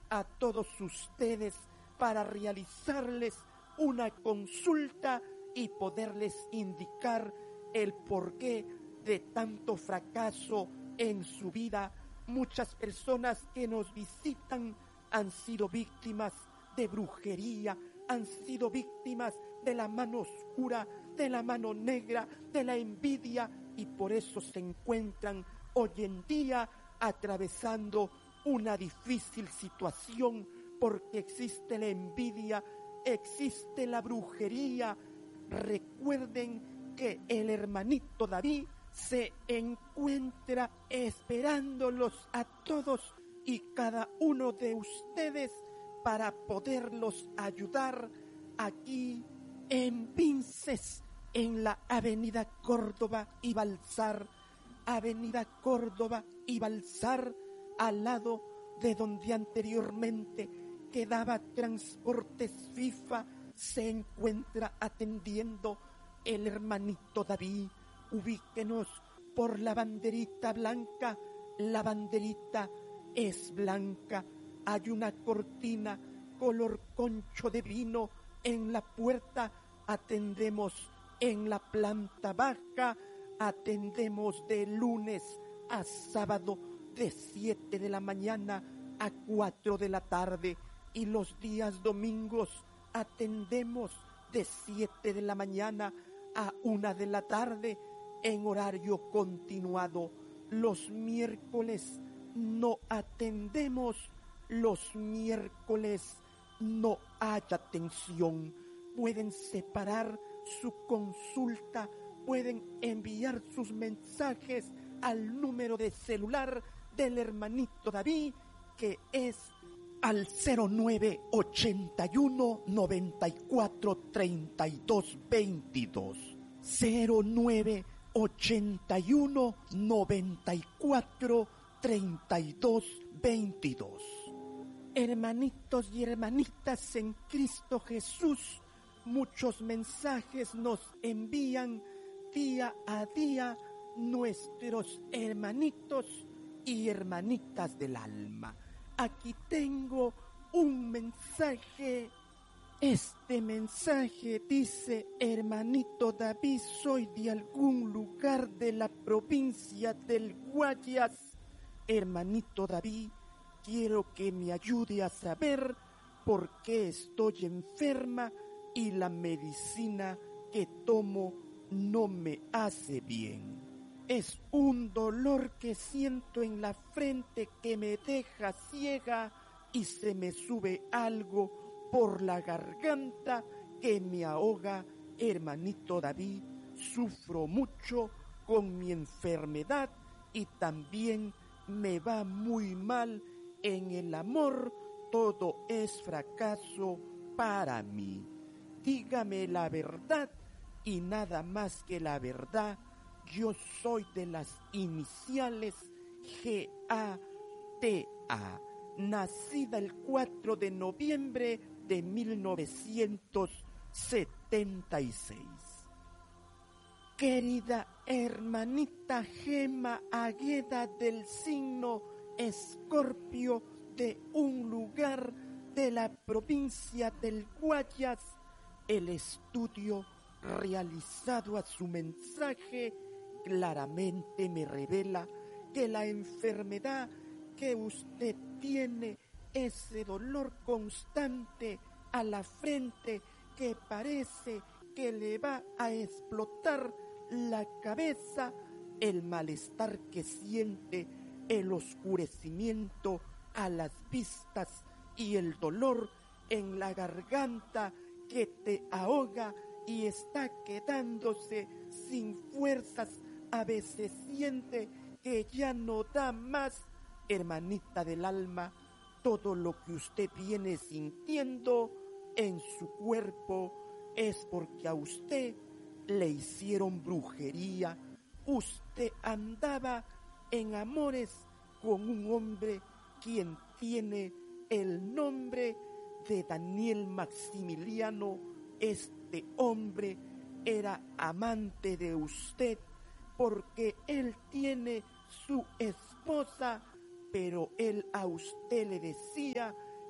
a todos ustedes para realizarles una consulta y poderles indicar el porqué de tanto fracaso en su vida. Muchas personas que nos visitan han sido víctimas de brujería, han sido víctimas de la mano oscura, de la mano negra, de la envidia, y por eso se encuentran hoy en día atravesando una difícil situación, porque existe la envidia, existe la brujería. Recuerden que el hermanito David se encuentra esperándolos a todos y cada uno de ustedes para poderlos ayudar aquí en Vinces, en la avenida Córdoba y Balsar, avenida Córdoba y Balsar, al lado de donde anteriormente quedaba Transportes FIFA, se encuentra atendiendo el hermanito David. Ubíquenos por la banderita blanca, la banderita es blanca, hay una cortina color concho de vino en la puerta, atendemos en la planta baja, atendemos de lunes a sábado de 7 de la mañana a 4 de la tarde, y los días domingos atendemos de 7 de la mañana a 1 de la tarde en horario continuado. Los miércoles no atendemos, los miércoles no hay atención. Pueden separar su consulta, pueden enviar sus mensajes al número de celular del hermanito David, que es al 0981 94 32 22. 0981 94 32 22. Hermanitos y hermanitas en Cristo Jesús, muchos mensajes nos envían día a día nuestros hermanitos y hermanitas del alma. Aquí tengo un mensaje. Este mensaje dice: hermanito David, soy de algún lugar de la provincia del Guayas. Hermanito David, quiero que me ayude a saber por qué estoy enferma y la medicina que tomo no me hace bien. Es un dolor que siento en la frente que me deja ciega y se me sube algo por la garganta que me ahoga. Hermanito David, sufro mucho con mi enfermedad y también me va muy mal en el amor. Todo es fracaso para mí. Dígame la verdad y nada más que la verdad. Yo soy de las iniciales GATA, nacida el 4 de noviembre de 1976. Querida hermanita Gema Agueda, del signo Escorpio, de un lugar de la provincia del Guayas, el estudio realizado a su mensaje claramente me revela que la enfermedad que usted tiene, ese dolor constante a la frente que parece que le va a explotar la cabeza, el malestar que siente, el oscurecimiento a las vistas y el dolor en la garganta que te ahoga y está quedándose sin fuerzas, a veces siente que ya no da más. Hermanita del alma, todo lo que usted viene sintiendo en su cuerpo es porque a usted le hicieron brujería. Usted andaba en amores con un hombre quien tiene el nombre de Daniel Maximiliano. Este hombre era amante de usted porque él tiene su esposa, pero él a usted le decía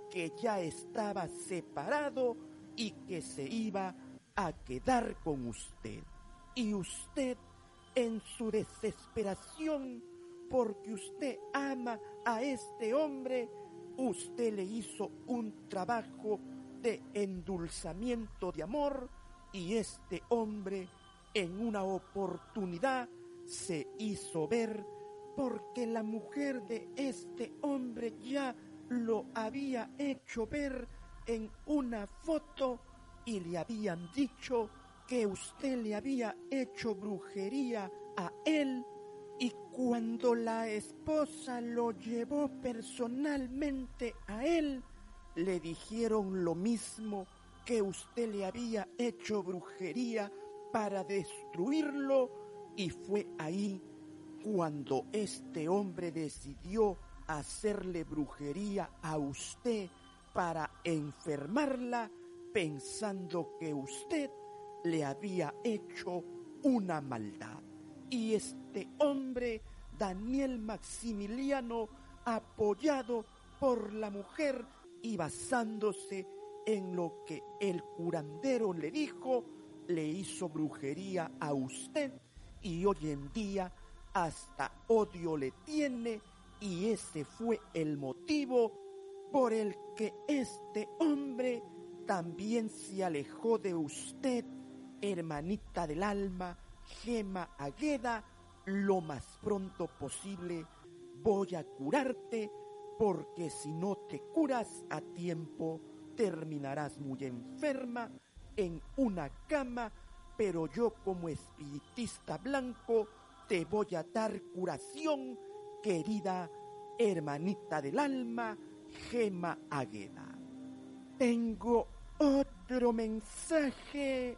que ya estaba separado y que se iba a quedar con usted. Y usted, en su desesperación, porque usted ama a este hombre, usted le hizo un trabajo de endulzamiento de amor, y este hombre en una oportunidad se hizo ver, porque la mujer de este hombre ya lo había hecho ver en una foto y le habían dicho que usted le había hecho brujería a él. Y cuando la esposa lo llevó personalmente a él, le dijeron lo mismo, que usted le había hecho brujería para destruirlo, y fue ahí cuando este hombre decidió hacerle brujería a usted para enfermarla, pensando que usted le había hecho una maldad. Y este hombre, Daniel Maximiliano, apoyado por la mujer y basándose en lo que el curandero le dijo, le hizo brujería a usted, y hoy en día hasta odio le tiene, y ese fue el motivo por el que este hombre también se alejó de usted, hermanita del alma, Gema Águeda. Lo más pronto posible voy a curarte, porque si no te curas a tiempo, terminarás muy enferma en una cama, pero yo como espiritista blanco te voy a dar curación, querida hermanita del alma, Gema Águeda. Tengo otro mensaje.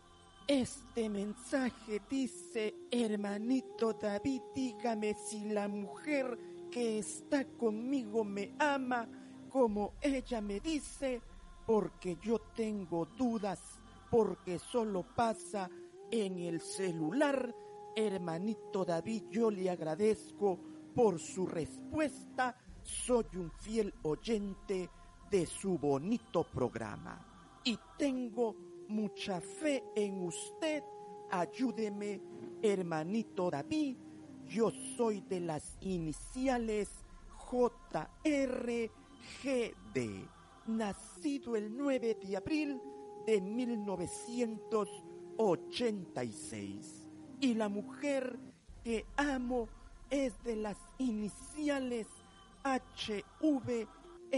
Este mensaje dice: hermanito David, dígame si la mujer que está conmigo me ama como ella me dice, porque yo tengo dudas, porque solo pasa en el celular. Hermanito David, yo le agradezco por su respuesta. Soy un fiel oyente de su bonito programa y tengo mucha fe en usted. Ayúdeme, hermanito David. Yo soy de las iniciales JRGD, nacido el 9 de abril de 1986. Y la mujer que amo es de las iniciales HVRF,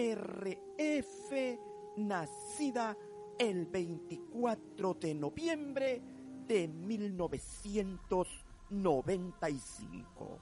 nacida el 24 de noviembre de 1995.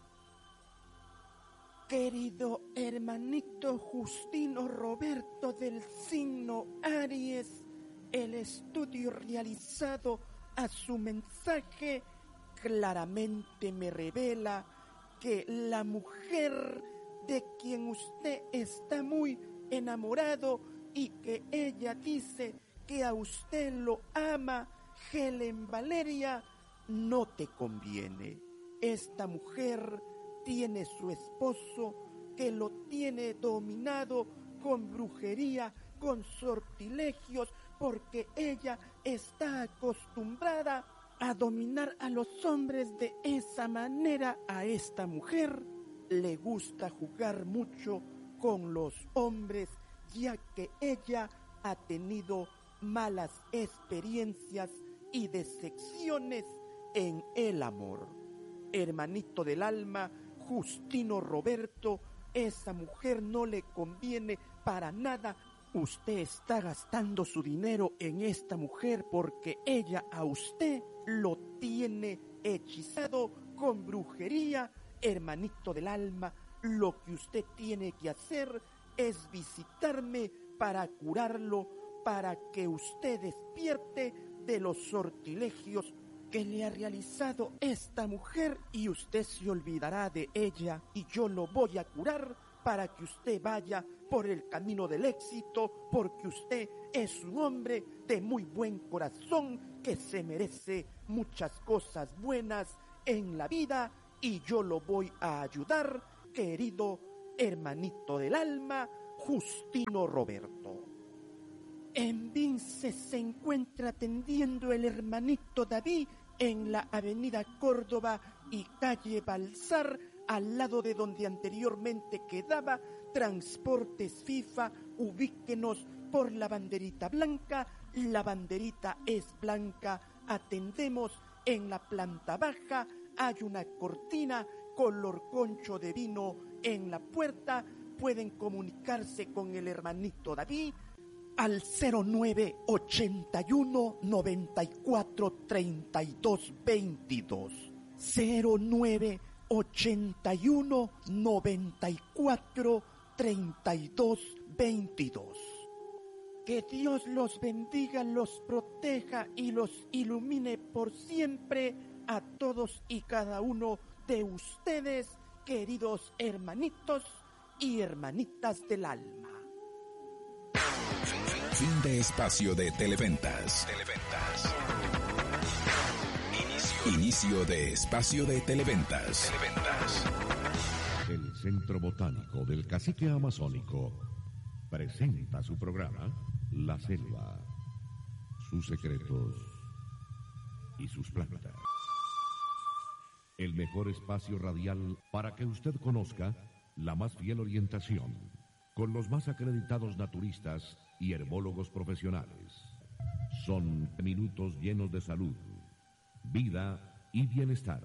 Querido hermanito Justino Roberto del signo Aries, el estudio realizado a su mensaje claramente me revela que la mujer de quien usted está muy enamorado y que ella dice que a usted lo ama, Helen Valeria, no te conviene. Esta mujer tiene su esposo que lo tiene dominado con brujería, con sortilegios, porque ella está acostumbrada a dominar a los hombres de esa manera. A esta mujer le gusta jugar mucho con los hombres, ya que ella ha tenido malas experiencias y decepciones en el amor. Hermanito del alma, Justino Roberto, esa mujer no le conviene para nada. Usted está gastando su dinero en esta mujer porque ella a usted lo tiene hechizado con brujería. Hermanito del alma, lo que usted tiene que hacer es visitarme para curarlo, para que usted despierte de los sortilegios que le ha realizado esta mujer, y usted se olvidará de ella, y yo lo voy a curar para que usted vaya por el camino del éxito, porque usted es un hombre de muy buen corazón que se merece muchas cosas buenas en la vida, y yo lo voy a ayudar, querido hermanito del alma, Justino Roberto. En Vince se encuentra atendiendo el hermanito David en la avenida Córdoba y calle Balsar, al lado de donde anteriormente quedaba Transportes FIFA. Ubíquenos por la banderita blanca. La banderita es blanca. Atendemos en la planta baja. Hay una cortina color concho de vino en la puerta. Pueden comunicarse con el hermanito David al 0981 94 32 22. 0981 94 32 22. Que Dios los bendiga, los proteja y los ilumine por siempre a todos y cada uno de ustedes, queridos hermanitos y hermanitas del alma. Fin de espacio de Televentas. Inicio de espacio de Televentas. El Centro Botánico del Cacique Amazónico presenta su programa La Selva, sus secretos y sus plantas. El mejor espacio radial para que usted conozca la más fiel orientación, con los más acreditados naturistas y herbólogos profesionales. Son minutos llenos de salud, vida y bienestar.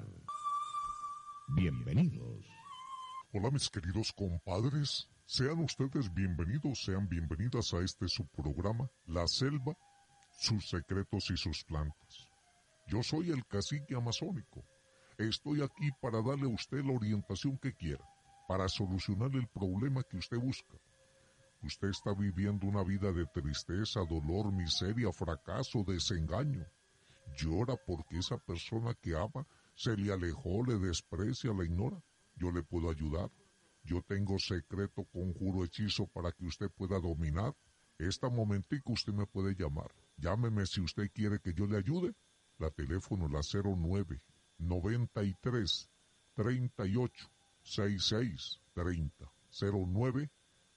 Bienvenidos. Hola mis queridos compadres, sean ustedes bienvenidos, sean bienvenidas a este su programa, La Selva, sus secretos y sus plantas. Yo soy el cacique amazónico. Estoy aquí para darle a usted la orientación que quiera, para solucionar el problema que usted busca. Usted está viviendo una vida de tristeza, dolor, miseria, fracaso, desengaño. Llora porque esa persona que ama se le alejó, le desprecia, la ignora. Yo le puedo ayudar. Yo tengo secreto, conjuro, hechizo para que usted pueda dominar. Este momentico usted me puede llamar. Llámeme si usted quiere que yo le ayude. La teléfono, la 09 93 38 66 30 09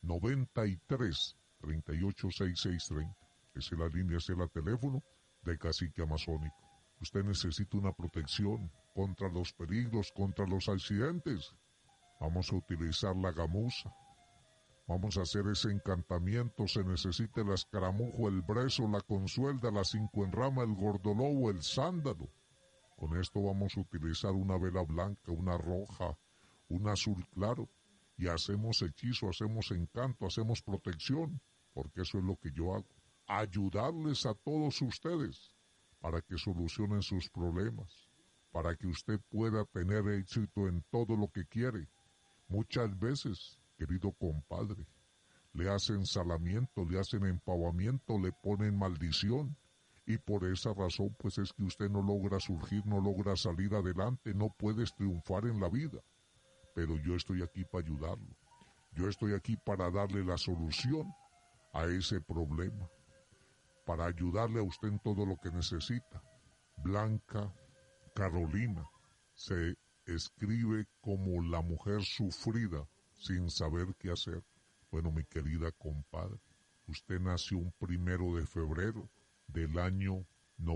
93 38 66 30. Esa es la línea, ese es el teléfono de Cacique Amazónico. Usted necesita una protección contra los peligros, contra los accidentes. Vamos a utilizar la gamuza. Vamos a hacer ese encantamiento. Se necesita el escaramujo, el brezo, la consuelda, la cinco en rama, el gordolobo, el sándalo. Con esto vamos a utilizar una vela blanca, una roja, un azul claro. Y hacemos hechizo, hacemos encanto, hacemos protección. Porque eso es lo que yo hago. Ayudarles a todos ustedes para que solucionen sus problemas. Para que usted pueda tener éxito en todo lo que quiere. Muchas veces, querido compadre, le hacen salamiento, le hacen empavamiento, le ponen maldición. Y por esa razón, pues es que usted no logra surgir, no logra salir adelante, no puedes triunfar en la vida. Pero yo estoy aquí para ayudarlo. Yo estoy aquí para darle la solución a ese problema. Para ayudarle a usted en todo lo que necesita. Blanca Carolina se escribe como la mujer sufrida sin saber qué hacer. Bueno, mi querida compadre, usted nació un 1 de febrero del año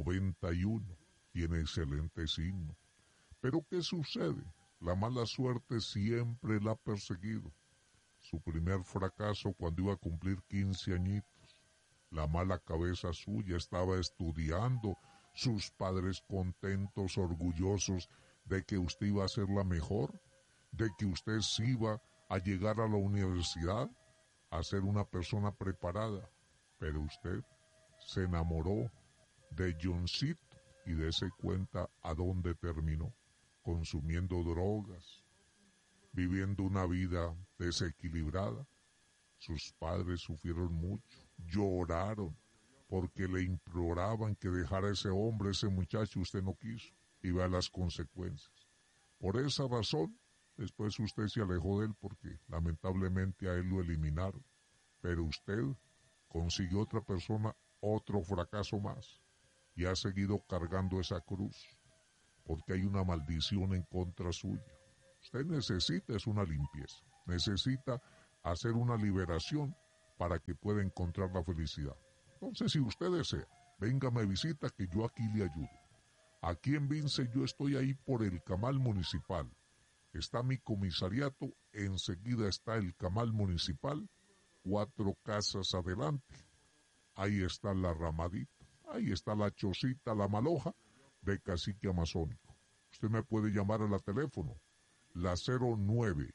91. Tiene excelente signo. Pero ¿qué sucede? La mala suerte siempre la ha perseguido. Su primer fracaso cuando iba a cumplir 15 añitos. La mala cabeza suya, estaba estudiando, sus padres contentos, orgullosos de que usted iba a ser la mejor, de que usted sí iba a llegar a la universidad, a ser una persona preparada. Pero usted se enamoró de Johncito y dése cuenta a dónde terminó, consumiendo drogas, viviendo una vida desequilibrada. Sus padres sufrieron mucho, lloraron, porque le imploraban que dejara ese hombre, ese muchacho. Usted no quiso, y vea las consecuencias. Por esa razón, después usted se alejó de él porque lamentablemente a él lo eliminaron. Pero usted consiguió otra persona, otro fracaso más, y ha seguido cargando esa cruz, porque hay una maldición en contra suya. Usted necesita es una limpieza, necesita hacer una liberación para que pueda encontrar la felicidad. Entonces, si usted desea, venga, me visita, que yo aquí le ayudo. Aquí en Vince yo estoy ahí por el Camal Municipal. Está mi comisariato, enseguida está el Camal Municipal, 4 casas adelante. Ahí está la Ramadita, ahí está la Chocita, la Maloja de Cacique Amazónico. Usted me puede llamar a la teléfono, la 09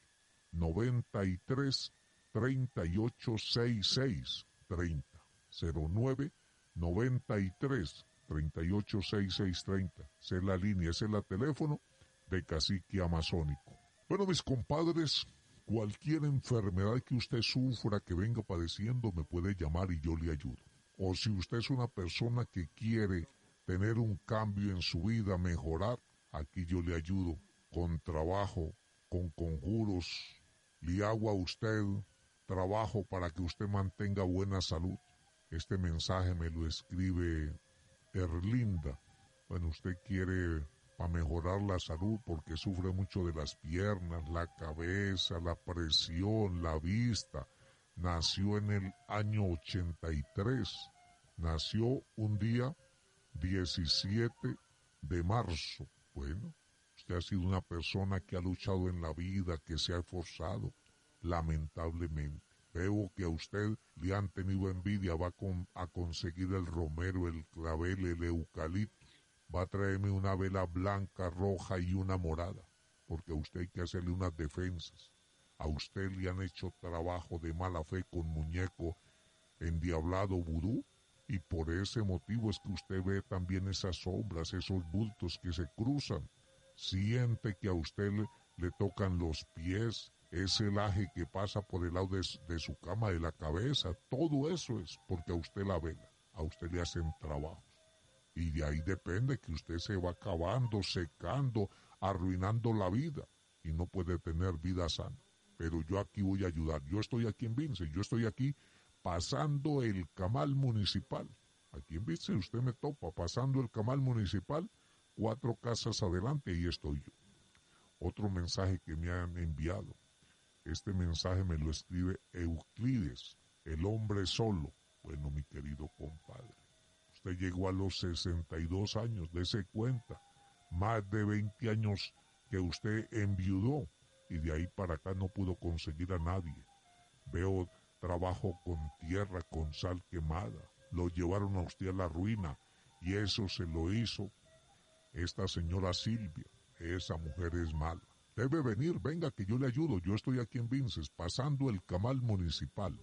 93 38 66 30. 09 93 38 66 30. Esa es la línea, ese es el teléfono de Cacique Amazónico. Bueno, mis compadres, cualquier enfermedad que usted sufra, que venga padeciendo, me puede llamar y yo le ayudo. O si usted es una persona que quiere tener un cambio en su vida, mejorar, aquí yo le ayudo con trabajo, con conjuros, le hago a usted trabajo para que usted mantenga buena salud. Este mensaje me lo escribe Erlinda. Bueno, usted quiere para mejorar la salud porque sufre mucho de las piernas, la cabeza, la presión, la vista. Nació en el año 83. Nació un día 17 de marzo. Bueno, usted ha sido una persona que ha luchado en la vida, que se ha esforzado. Lamentablemente, veo que a usted le han tenido envidia, va a conseguir el romero, el clavel, el eucalipto. Va a traerme una vela blanca, roja y una morada, porque a usted hay que hacerle unas defensas. A usted le han hecho trabajo de mala fe con muñeco endiablado vudú, y por ese motivo es que usted ve también esas sombras, esos bultos que se cruzan. Siente que a usted le tocan los pies, ese laje que pasa por el lado de su cama, de la cabeza. Todo eso es porque a usted la vela, a usted le hacen trabajo. Y de ahí depende que usted se va acabando, secando, arruinando la vida y no puede tener vida sana. Pero yo aquí voy a ayudar. Yo estoy aquí en Vince, yo estoy aquí pasando el Camal Municipal. Aquí en Vince usted me topa, pasando el Camal Municipal, 4 casas adelante, y estoy yo. Otro mensaje que me han enviado. Este mensaje me lo escribe Euclides, el hombre solo. Bueno, mi querido compadre, usted llegó a los 62 años, dése cuenta, más de 20 años que usted enviudó y de ahí para acá no pudo conseguir a nadie. Veo trabajo con tierra, con sal quemada, lo llevaron a usted a la ruina y eso se lo hizo esta señora Silvia. Esa mujer es mala. Debe venir, venga que yo le ayudo. Yo estoy aquí en Vinces, pasando el Camal Municipal,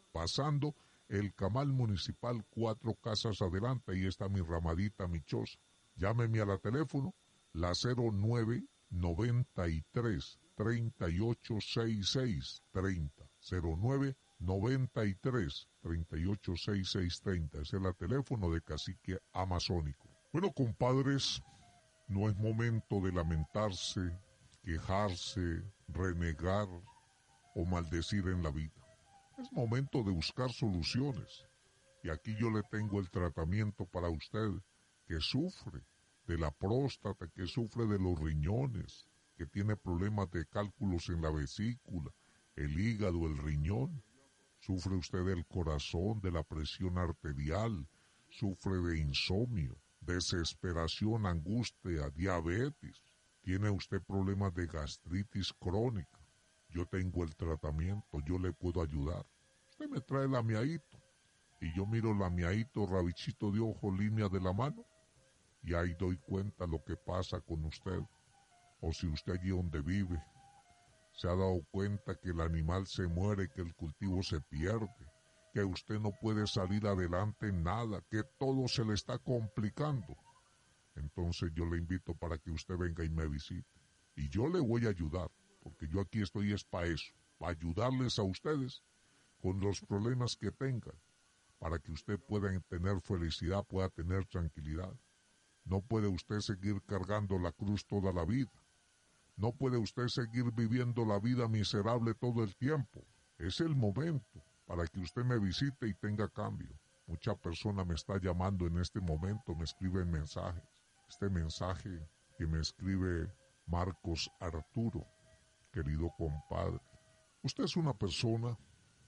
4 casas adelante, ahí está mi Ramadita, mi choza. Llámeme a la teléfono, la 09 93 38 66 30. 09 93 38 66 30. Ese es el teléfono de Cacique Amazónico. Bueno, compadres, no es momento de lamentarse, quejarse, renegar o maldecir en la vida. Es momento de buscar soluciones. Y aquí yo le tengo el tratamiento para usted que sufre de la próstata, que sufre de los riñones, que tiene problemas de cálculos en la vesícula, el hígado, el riñón. Sufre usted del corazón, de la presión arterial, sufre de insomnio, desesperación, angustia, diabetes. Tiene usted problemas de gastritis crónica. Yo tengo el tratamiento, yo le puedo ayudar. Usted me trae el amiaíto y yo miro el amiaíto, rabichito de ojo, línea de la mano, y ahí doy cuenta lo que pasa con usted. O si usted allí donde vive se ha dado cuenta que el animal se muere, que el cultivo se pierde, que usted no puede salir adelante en nada, que todo se le está complicando. Entonces yo le invito para que usted venga y me visite. Y yo le voy a ayudar, porque yo aquí estoy es para eso, para ayudarles a ustedes con los problemas que tengan, para que usted pueda tener felicidad, pueda tener tranquilidad. No puede usted seguir cargando la cruz toda la vida. No puede usted seguir viviendo la vida miserable todo el tiempo. Es el momento para que usted me visite y tenga cambio. Mucha persona me está llamando en este momento, me escriben mensajes. Este mensaje que me escribe Marcos Arturo, querido compadre. Usted es una persona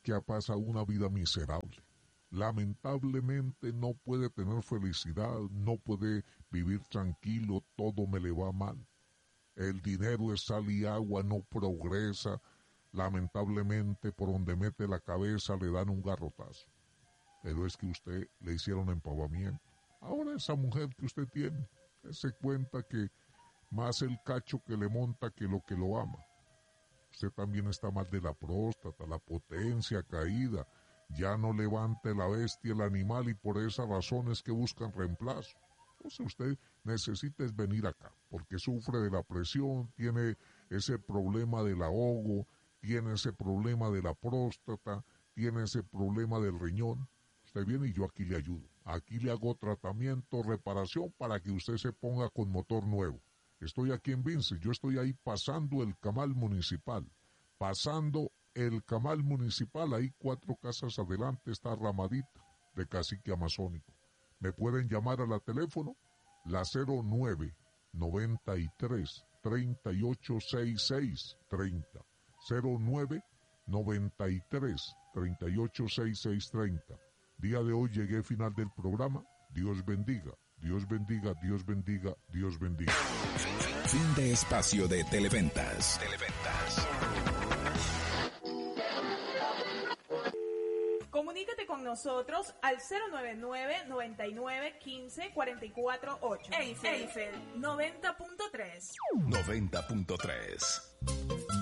que pasa una vida miserable. Lamentablemente no puede tener felicidad, no puede vivir tranquilo, todo me le va mal. El dinero es sal y agua, no progresa. Lamentablemente por donde mete la cabeza le dan un garrotazo. Pero es que usted le hicieron empavamiento. Ahora esa mujer que usted tiene, se cuenta que más el cacho que le monta que lo ama. Usted también está mal de la próstata, la potencia caída, ya no levante la bestia el animal y por esas razones que buscan reemplazo. Entonces usted necesita es venir acá, porque sufre de la presión, tiene ese problema del ahogo, tiene ese problema de la próstata, tiene ese problema del riñón. Usted viene y yo aquí le ayudo. Aquí le hago tratamiento, reparación para que usted se ponga con motor nuevo. Estoy aquí en Vince, yo estoy ahí pasando el camal municipal. Pasando el camal municipal, ahí 4 casas adelante está Ramadita de Cacique Amazónico. Me pueden llamar a la teléfono, la 09 93 38 66 30. 09 93 38 66 30. Día de hoy llegué al final del programa. Dios bendiga, Dios bendiga, Dios bendiga, Dios bendiga. Fin de espacio de Televentas. Comunícate con nosotros al 099-9915-448. Eiffel 90.3. 90.3.